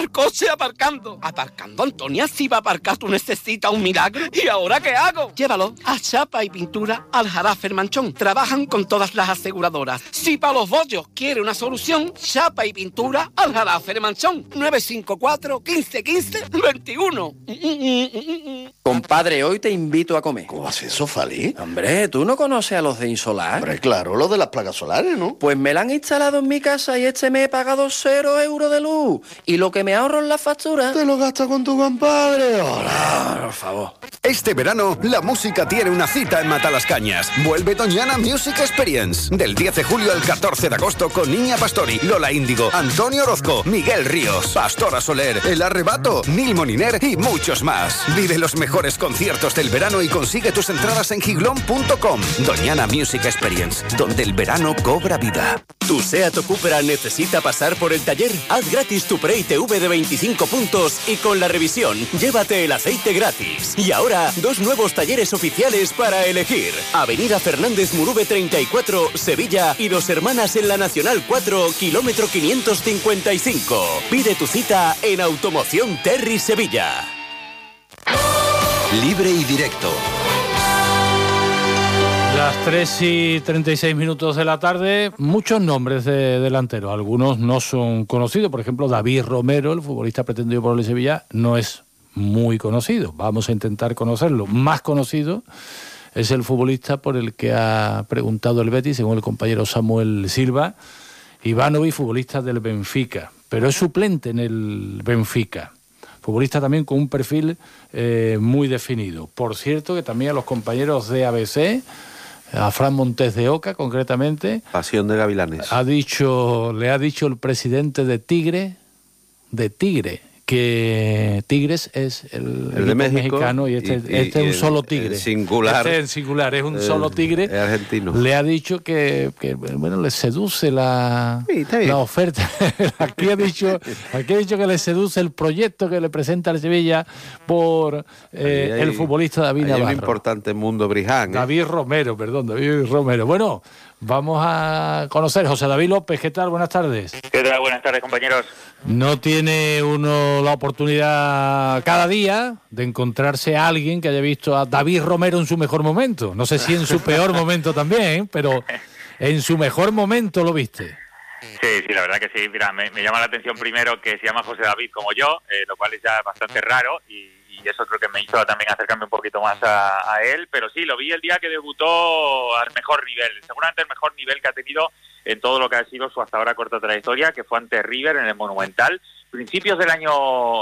el coche aparcando. Aparcando, Antonia, si va a aparcar tú necesitas un milagro. ¿Y ahora qué hago? Llévalo a Chapa y Pintura Aljarafe El Manchón. Trabajan con todas las aseguradoras. Si para los bollos quiere una solución, Chapa y Pintura Aljarafe El Manchón. 954 15 15 21. Compadre, hoy te invito a comer. ¿Cómo haces eso, Fali? Hombre, ¿tú no conoces a los de Insolar? Hombre, claro, lo de las placas solares, ¿no? Pues me la han instalado en mi casa y me he pagado 0 euros de luz. Y lo que me ahorro en la factura... ¿Te lo gastas con tu compadre? ¡Hola! Por favor. Este verano, la música tiene una cita en Matalascañas. Vuelve Doñana Music Experience. Del 10 de julio al 14 de agosto con Niña Pastori, Lola Índigo, Antonio Orozco, Miguel Ríos, Pastora Soler, El Arrebato, Nil Moniner y muchos más. Vive los mejores conciertos del verano y consigue tus entradas en giglón.com. Doñana Music Experience, donde el verano cobra vida. ¿Tu SEAT o Cupra necesita pasar por el taller? Haz gratis tu pre-ITV de 25 puntos y con la revisión, llévate el aceite gratis. Y ahora, 2 nuevos talleres oficiales para elegir. Avenida Fernández Murube 34, Sevilla y Dos Hermanas en la Nacional 4, kilómetro 555. Pide tu cita en Automoción Terry Sevilla. Libre y directo. Las 3:36 de la tarde, muchos nombres de delanteros. Algunos no son conocidos. Por ejemplo, David Romero, el futbolista pretendido por el Sevilla, no es muy conocido. Vamos a intentar conocerlo. Más conocido es el futbolista por el que ha preguntado el Betis, según el compañero Samuel Silva, Ivanovic, futbolista del Benfica. Pero es suplente en el Benfica. Futbolista también con un perfil muy definido. Por cierto, que también a los compañeros de ABC, a Fran Montes de Oca, concretamente. Pasión de Gavilanes. Le ha dicho el presidente de Tigre, que Tigres es el de México, mexicano y este es un solo tigre. Singular. Este es el singular, es un solo tigre. Es argentino. Le ha dicho que bueno, le seduce la oferta. Aquí ha dicho que le seduce el proyecto que le presenta el Sevilla por el futbolista David Navarro. Hay un importante mundo Briján. David Romero. Bueno, vamos a conocer José David López. ¿Qué tal? Buenas tardes. ¿Qué tal? Buenas tardes, compañeros. No tiene uno la oportunidad cada día de encontrarse a alguien que haya visto a David Romero en su mejor momento. No sé si en su peor momento también, pero en su mejor momento lo viste. Sí, la verdad que sí. Mira, me llama la atención primero que se llama José David como yo, lo cual es ya bastante raro y eso creo que me hizo también acercarme un poquito más a él, pero sí, lo vi el día que debutó al mejor nivel, seguramente el mejor nivel que ha tenido en todo lo que ha sido su hasta ahora corta trayectoria, que fue ante River en el Monumental, principios del año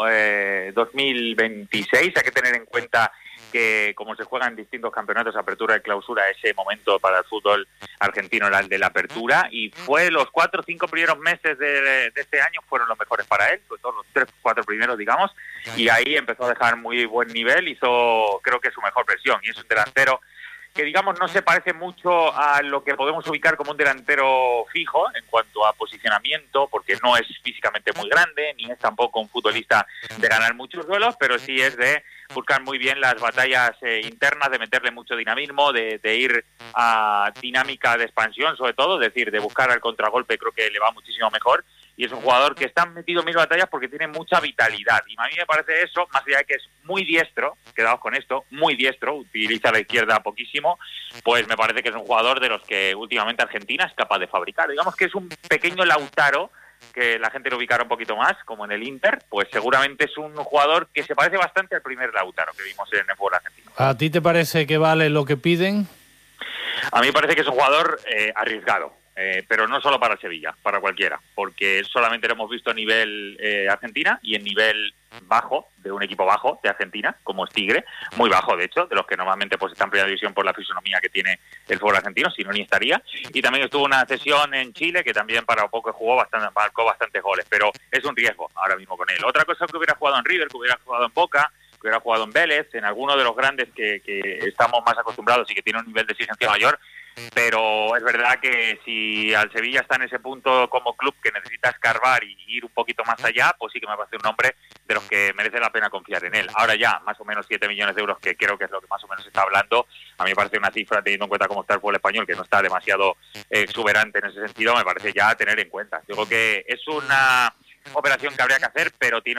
2026. Hay que tener en cuenta que como se juegan distintos campeonatos, apertura y clausura, ese momento para el fútbol argentino era el de la apertura, y fue los 4 o 5 primeros meses de este año fueron los mejores para él, sobre todo los 3 o 4 primeros, digamos, y ahí empezó a dejar muy buen nivel, hizo creo que su mejor versión, y es un delantero que digamos no se parece mucho a lo que podemos ubicar como un delantero fijo en cuanto a posicionamiento, porque no es físicamente muy grande, ni es tampoco un futbolista de ganar muchos duelos, pero sí es de buscar muy bien las batallas internas, de meterle mucho dinamismo, de ir a dinámica de expansión sobre todo, es decir, de buscar al contragolpe, creo que le va muchísimo mejor. Y es un jugador que está metido en 1000 batallas porque tiene mucha vitalidad. Y a mí me parece eso, más allá de que es muy diestro, quedaos con esto, muy diestro, utiliza la izquierda poquísimo, pues me parece que es un jugador de los que últimamente Argentina es capaz de fabricar. Digamos que es un pequeño Lautaro, que la gente lo ubicara un poquito más, como en el Inter, pues seguramente es un jugador que se parece bastante al primer Lautaro que vimos en el fútbol argentino. ¿A ti te parece que vale lo que piden? A mí me parece que es un jugador arriesgado. Pero no solo para Sevilla, para cualquiera, porque solamente lo hemos visto a nivel Argentina y en nivel bajo, de un equipo bajo de Argentina, como es Tigre, muy bajo de hecho, de los que normalmente pues están en primera división por la fisonomía que tiene el fútbol argentino, si no ni estaría, y también estuvo una cesión en Chile que también para poco jugó marcó bastantes goles, pero es un riesgo ahora mismo con él. Otra cosa que hubiera jugado en River, que hubiera jugado en Boca, que hubiera jugado en Vélez, en alguno de los grandes que estamos más acostumbrados y que tiene un nivel de exigencia mayor. Pero es verdad que si al Sevilla está en ese punto como club que necesita escarbar y ir un poquito más allá, pues sí que me parece un hombre de los que merece la pena confiar en él. Ahora ya, más o menos 7 millones de euros, que creo que es lo que más o menos se está hablando, a mí me parece una cifra, teniendo en cuenta cómo está el fútbol español, que no está demasiado exuberante en ese sentido, me parece ya tener en cuenta. Digo que es operación que habría que hacer, pero tiene